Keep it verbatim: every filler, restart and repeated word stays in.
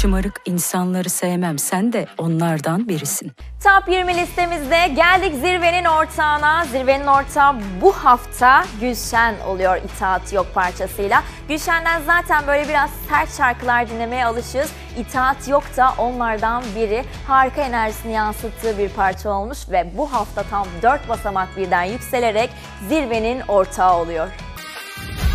şımarık insanları sevmem. Sen de onlardan birisin. Top yirmi listemizde geldik zirvenin ortağına. Zirvenin ortağı bu hafta Gülşen oluyor İtaat Yok parçasıyla. Gülşen'den zaten böyle biraz sert şarkılar dinlemeye alışığız. İtaat Yok da onlardan biri. Harika enerjisini yansıttığı bir parça olmuş ve bu hafta tam dört basamak birden yükselerek zirvenin ortağı oluyor.